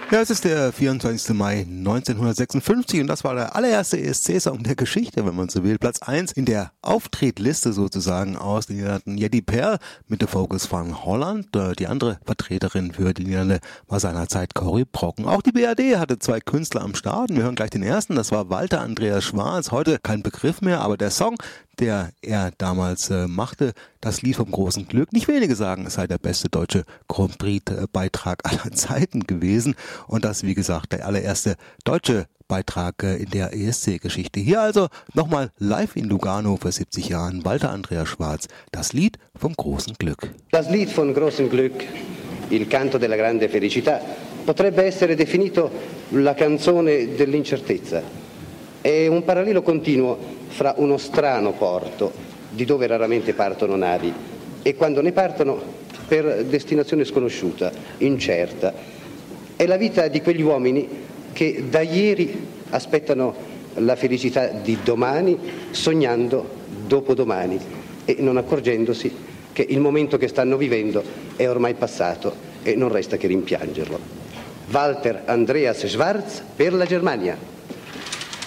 Ja, es ist der 24. Mai 1956 und das war der allererste ESC-Song der Geschichte, wenn man so will. Platz 1 in der Auftretliste sozusagen aus den Niederlanden. Yeti Per mit The Focus von Holland. Die andere Vertreterin für die Niederlande war seinerzeit Corrie Brocken. Auch die BRD hatte zwei Künstler am Start. Wir hören gleich den ersten, das war Walter Andreas Schwarz. Heute kein Begriff mehr, aber der Song, der er damals machte, das Lied vom großen Glück. Nicht wenige sagen, es sei der beste deutsche Grand Prix-Beitrag aller Zeiten gewesen. Und das, wie gesagt, der allererste deutsche Beitrag in der ESC-Geschichte. Hier also nochmal live in Lugano vor 70 Jahren, Walter Andreas Schwarz, das Lied vom großen Glück. Das Lied von großem Glück, il canto della grande felicità, potrebbe essere definito la canzone dell'incertezza. È un parallelo continuo fra uno strano porto, di dove raramente partono navi, e quando ne partono per destinazione sconosciuta, incerta. È la vita di quegli uomini che da ieri aspettano la felicità di domani, sognando dopodomani e non accorgendosi che il momento che stanno vivendo è ormai passato e non resta che rimpiangerlo. Walter Andreas Schwarz per la Germania.